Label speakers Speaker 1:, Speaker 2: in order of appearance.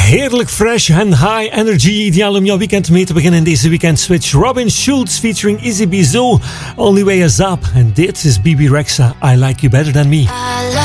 Speaker 1: Heerlijk fresh en high energy. Ideaal om jouw weekend mee te beginnen in deze weekend switch. Robin Schulz featuring Izzy Bizot. Only Way Is Up. En dit is Bibi Rexha. I Like You Better Than Me.